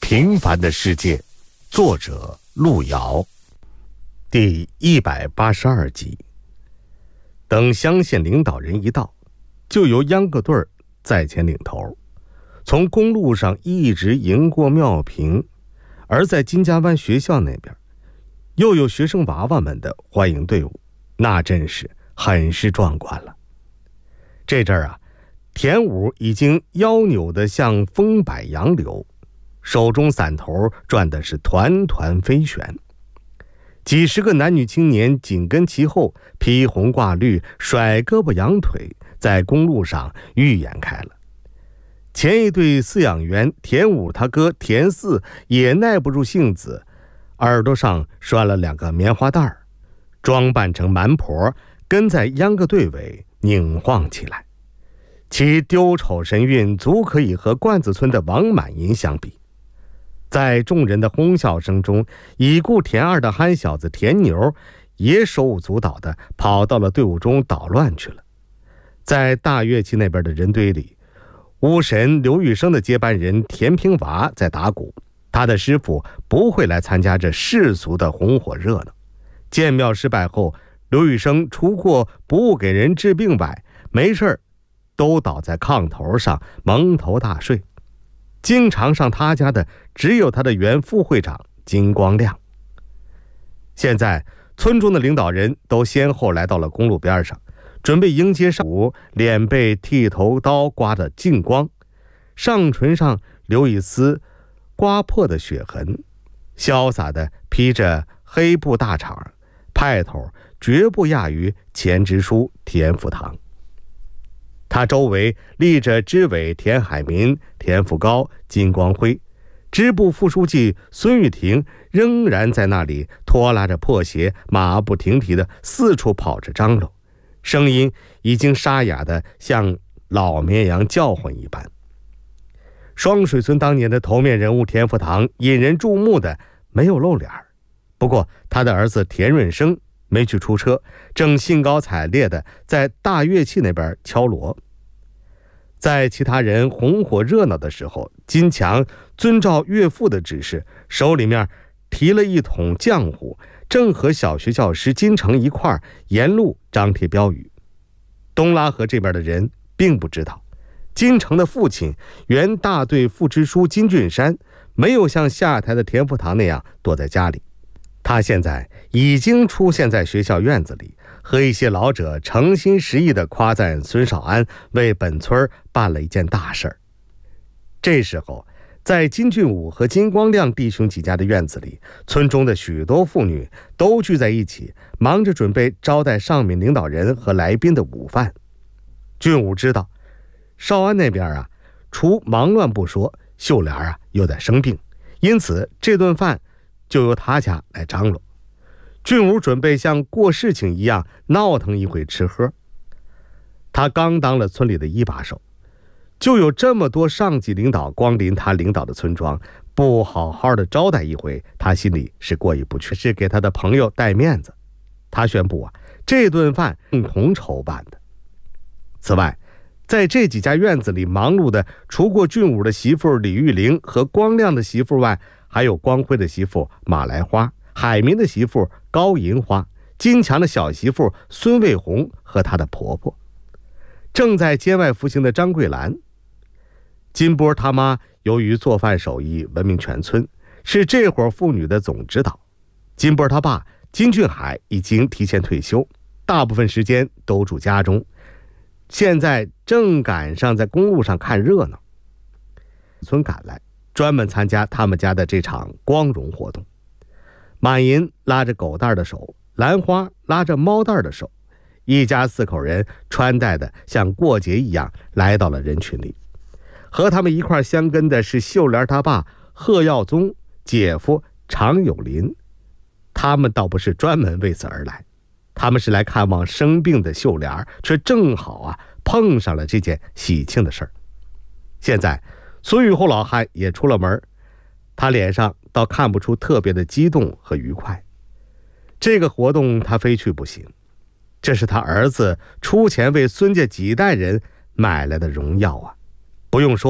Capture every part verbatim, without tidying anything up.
平凡的世界，作者路遥，第一百八十二集。等乡县领导人一到，就由秧歌队在前领头，从公路上一直迎过庙坪，而在金家湾学校那边，又有学生娃娃们的欢迎队伍，那真是很是壮观了。这阵儿啊，田武已经腰扭得像风摆杨柳，手中伞头转的是团团飞旋，几十个男女青年紧跟其后，披红挂绿，甩胳膊扬腿，在公路上预演开了。前一队饲养员田武他哥田四也耐不住性子，耳朵上拴了两个棉花袋，装扮成蛮婆，跟在秧歌队尾拧晃起来，其丢丑神韵足可以和罐子村的王满银相比。在众人的哄笑声中，已故田二的憨小子田牛也手舞足蹈地跑到了队伍中捣乱去了。在大乐器那边的人堆里，巫神刘玉生的接班人田平娃在打鼓，他的师傅不会来参加这世俗的红火热闹。建庙失败后，刘玉生除过不误给人治病外，没事都倒在炕头上蒙头大睡。经常上他家的只有他的原副会长金光亮。现在村中的领导人都先后来到了公路边上，准备迎接上午，脸被剃头刀刮得净光，上唇上留一丝刮破的血痕，潇洒地披着黑布大氅，派头绝不亚于前支书田福堂。他周围立着支委田海民、田福高、金光辉，支部副书记孙玉婷仍然在那里拖拉着破鞋，马不停蹄地四处跑着张罗，声音已经沙哑得像老绵羊叫唤一般。双水村当年的头面人物田福堂引人注目的没有露脸，不过他的儿子田润生没去出车，正兴高采烈地在大乐器那边敲锣。在其他人红火热闹的时候，金强遵照岳父的指示，手里面提了一桶浆糊，正和小学教师金城一块沿路张贴标语。东拉河这边的人并不知道，金城的父亲原大队副支书金俊山没有像下台的田福堂那样躲在家里，他现在已经出现在学校院子里，和一些老者诚心实意地夸赞孙少安为本村办了一件大事儿。这时候，在金俊武和金光亮弟兄几家的院子里，村中的许多妇女都聚在一起，忙着准备招待上面领导人和来宾的午饭。俊武知道少安那边啊，除忙乱不说，秀莲啊又在生病，因此这顿饭就由他家来张罗。俊武准备像过事情一样闹腾一回吃喝。他刚当了村里的一把手，就有这么多上级领导光临他领导的村庄，不好好的招待一回，他心里是过意不去，是给他的朋友带面子。他宣布啊，这顿饭共同筹办的。此外，在这几家院子里忙碌的，除过俊武的媳妇李玉玲和光亮的媳妇外，还有光辉的媳妇马来花，海民的媳妇高银花，金强的小媳妇孙卫红和她的婆婆，正在街外服刑的张桂兰。金波他妈由于做饭手艺闻名全村，是这伙妇女的总指导。金波他爸金俊海已经提前退休，大部分时间都住家中，现在正赶上在公路上看热闹。村赶来专门参加他们家的这场光荣活动。满银拉着狗蛋的手，兰花拉着猫蛋的手，一家四口人穿戴的像过节一样来到了人群里。和他们一块相跟的是秀莲他爸贺耀宗、姐夫常有林，他们倒不是专门为此而来，他们是来看望生病的秀莲，却正好啊碰上了这件喜庆的事儿。现在孙玉厚老汉也出了门，他脸上倒看不出特别的激动和愉快。这个活动他非去不行，这是他儿子出钱为孙家几代人买来的荣耀啊！不用说，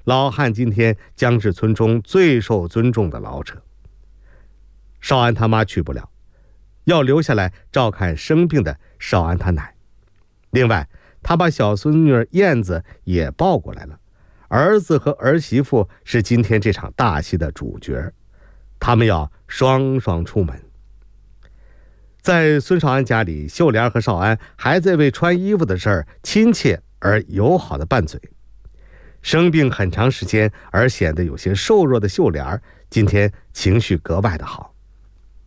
老汉今天将是村中最受尊重的老者。少安他妈去不了，要留下来照看生病的少安他奶。另外，他把小孙女燕子也抱过来了。儿子和儿媳妇是今天这场大戏的主角，他们要双双出门。在孙少安家里，秀莲和少安还在为穿衣服的事儿亲切而友好的拌嘴。生病很长时间而显得有些瘦弱的秀莲今天情绪格外的好。